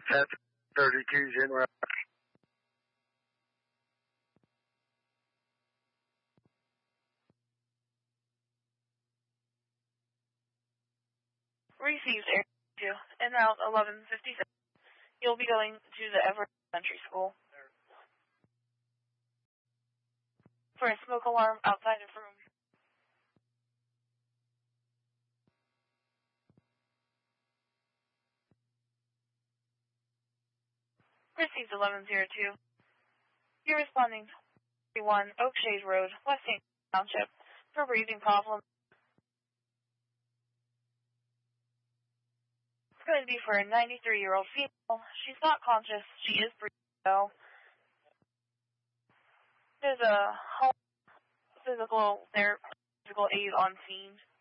That's 32's in route. Received Air 2, en route 1157. You'll be going to the Everett Elementary School. For a smoke alarm outside of room. Received 1102. You're responding to 31 Oakshade Road, West St. Township, for breathing problems. It's going to be for a 93-year-old female. She's not conscious. She is breathing, though. There's a home physical aid on scene.